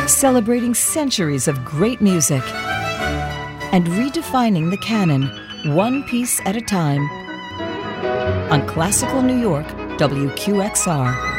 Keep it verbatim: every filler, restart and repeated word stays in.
celebrating centuries of great music and redefining the canon, one piece at a time. On Classical New York, W Q X R.